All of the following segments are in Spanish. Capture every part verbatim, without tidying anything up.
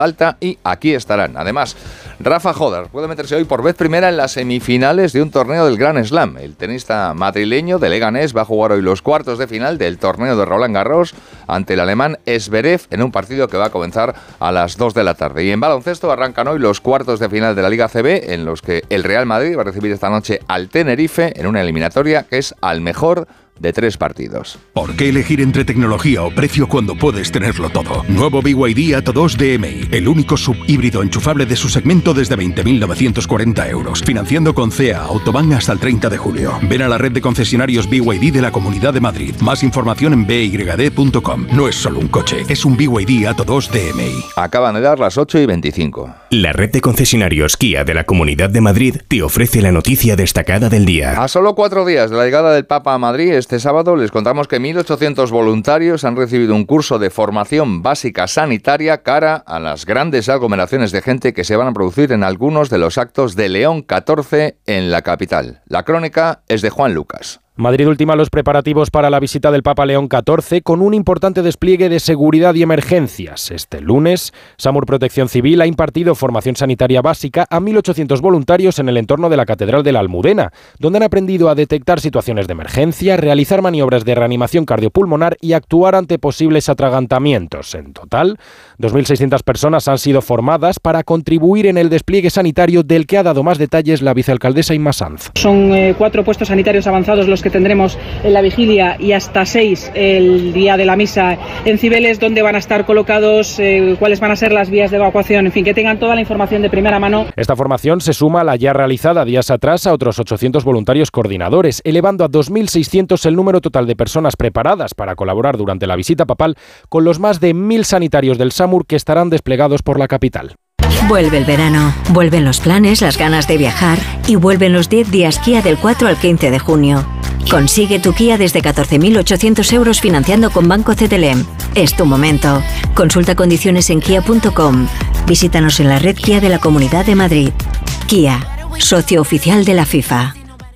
alta y aquí estarán. Además, Rafa Jodar puede meterse hoy por vez primera en las semifinales de un torneo del Grand Slam. El tenista madrileño de Leganés va a jugar hoy los cuartos de final del torneo de Roland Garros ante el alemán Zverev en un partido que va a comenzar a las dos de la tarde. Y en baloncesto arrancan hoy los cuartos de final de la Liga C B, en los que el Real Madrid va a recibir esta noche al Tenerife en una eliminatoria que es al mejor de tres partidos. ¿Por qué elegir entre tecnología o precio cuando puedes tenerlo todo? Nuevo B Y D Atto dos D M I, el único subhíbrido enchufable de su segmento desde veinte mil novecientos cuarenta euros, financiando con C E A Autobahn hasta el treinta de julio. Ven a la red de concesionarios B Y D de la Comunidad de Madrid. Más información en b y d punto com. No es solo un coche, es un B Y D Atto dos D M I. Acaban de dar las ocho y veinticinco. La red de concesionarios Kia de la Comunidad de Madrid te ofrece la noticia destacada del día. A solo cuatro días de la llegada del Papa a Madrid, este sábado les contamos que mil ochocientos voluntarios han recibido un curso de formación básica sanitaria cara a las grandes aglomeraciones de gente que se van a producir en algunos de los actos de León catorce en la capital. La crónica es de Juan Lucas. Madrid ultima los preparativos para la visita del Papa León catorce con un importante despliegue de seguridad y emergencias. Este lunes, SAMUR Protección Civil ha impartido formación sanitaria básica a mil ochocientos voluntarios en el entorno de la Catedral de la Almudena, donde han aprendido a detectar situaciones de emergencia, realizar maniobras de reanimación cardiopulmonar y actuar ante posibles atragantamientos. En total, dos mil seiscientas personas han sido formadas para contribuir en el despliegue sanitario del que ha dado más detalles la vicealcaldesa Inma Sanz. Son eh, cuatro puestos sanitarios avanzados los que tendremos en la vigilia y hasta seis el día de la misa en Cibeles, donde van a estar colocados, eh, cuáles van a ser las vías de evacuación, en fin, que tengan toda la información de primera mano. Esta formación se suma a la ya realizada días atrás a otros ochocientos voluntarios coordinadores, elevando a dos mil seiscientos el número total de personas preparadas para colaborar durante la visita papal con los más de mil sanitarios del SAMUR que estarán desplegados por la capital. Vuelve el verano, vuelven los planes, las ganas de viajar y vuelven los diez días Kia del cuatro al quince de junio. Consigue tu Kia desde catorce mil ochocientos euros financiando con Banco C T L M. Es tu momento. Consulta condiciones en kia punto com. Visítanos en la red Kia de la Comunidad de Madrid. Kia, socio oficial de la FIFA.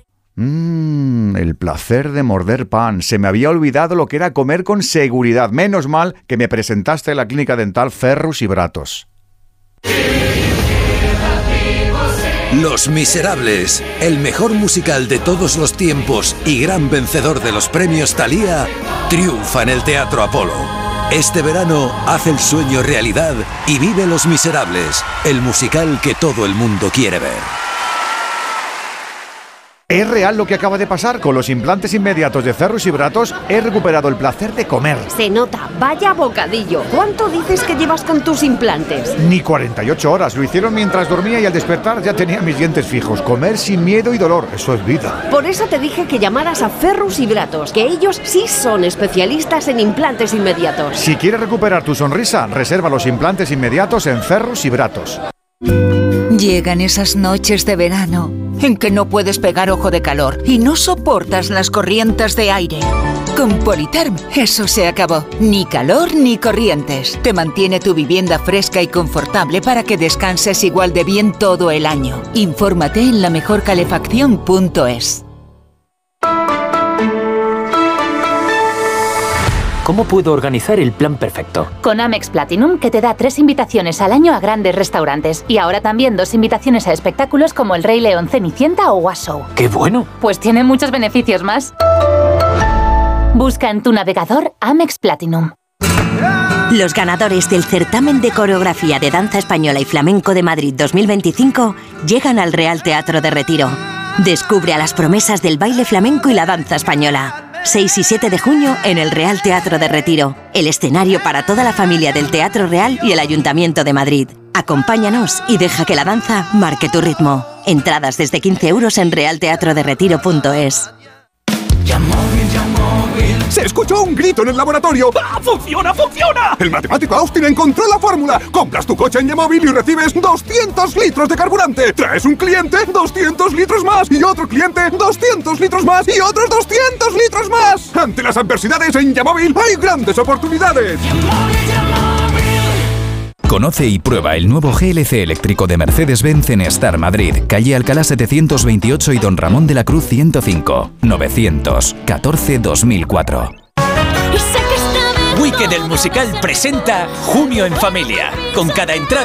Mmm, el placer de morder pan. Se me había olvidado lo que era comer con seguridad. Menos mal que me presentaste en la clínica dental Ferrus y Bratos. Los Miserables, el mejor musical de todos los tiempos y gran vencedor de los premios Thalía, triunfa en el Teatro Apolo. Este verano haz el sueño realidad y vive Los Miserables, el musical que todo el mundo quiere ver. Es real lo que acaba de pasar. Con los implantes inmediatos de Ferrus y Bratos he recuperado el placer de comer. Se nota, vaya bocadillo. ¿Cuánto dices que llevas con tus implantes? Ni cuarenta y ocho horas. Lo hicieron mientras dormía y al despertar ya tenía mis dientes fijos. Comer sin miedo y dolor, eso es vida. Por eso te dije que llamaras a Ferrus y Bratos, que ellos sí son especialistas en implantes inmediatos. Si quieres recuperar tu sonrisa, reserva los implantes inmediatos en Ferrus y Bratos. Llegan esas noches de verano en que no puedes pegar ojo de calor y no soportas las corrientes de aire. Con Politerm eso se acabó. Ni calor ni corrientes. Te mantiene tu vivienda fresca y confortable para que descanses igual de bien todo el año. Infórmate en la mejor calefacción punto es. ¿Cómo puedo organizar el plan perfecto? Con Amex Platinum, que te da tres invitaciones al año a grandes restaurantes. Y ahora también dos invitaciones a espectáculos como El Rey León, Cenicienta o Was Show. ¡Qué bueno! Pues tiene muchos beneficios más. Busca en tu navegador Amex Platinum. Los ganadores del certamen de coreografía de danza española y flamenco de Madrid dos mil veinticinco llegan al Real Teatro de Retiro. Descubre a las promesas del baile flamenco y la danza española. seis y siete de junio en el Real Teatro de Retiro, el escenario para toda la familia del Teatro Real y el Ayuntamiento de Madrid. Acompáñanos y deja que la danza marque tu ritmo. Entradas desde quince euros en real teatro de retiro punto es. ¡Se escuchó un grito en el laboratorio! ¡Ah, funciona, funciona! El matemático Austin encontró la fórmula. Compras tu coche en Yamóvil y recibes doscientos litros de carburante. Traes un cliente, doscientos litros más. Y otro cliente, doscientos litros más. Y otros doscientos litros más. Ante las adversidades en Yamóvil hay grandes oportunidades. Conoce y prueba el nuevo G L C eléctrico de Mercedes-Benz en Star Madrid, calle Alcalá setecientos veintiocho y Don Ramón de la Cruz ciento cinco, novecientos catorce dos mil cuatro. Wicked el musical presenta Junio en Familia. Con cada entrada